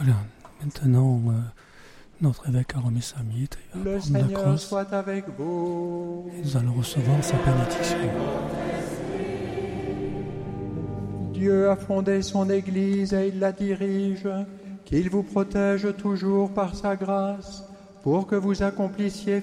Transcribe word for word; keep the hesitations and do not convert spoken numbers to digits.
Voilà, maintenant, euh, notre évêque a remis sa mitre. Il va Le prendre la Seigneur crosse soit avec vous. et nous allons recevoir sa bénédiction. Dieu a fondé son Église et il la dirige. Qu'il vous protège toujours par sa grâce, pour que vous accomplissiez